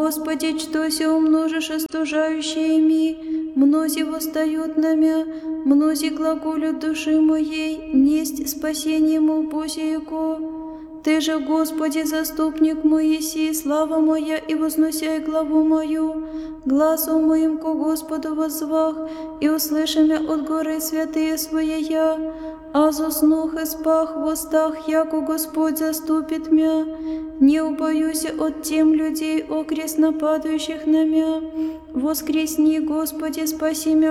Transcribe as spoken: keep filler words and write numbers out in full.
Господи, что се умножишь остужающими, мнози восстают на мя, мнози глаголют души моей, несть спасение му Божиего. Ты же, Господи, заступник мой, еси, слава моя, и возносяй главу мою, гласом моим ко Господу воззвах, и услыши мя от горы святые своя, а заснух и спах в устах, яко Господь заступит мя. Не убоюся от тем людей, окрест нападающих на мя. Воскресни, Господи, спаси мя.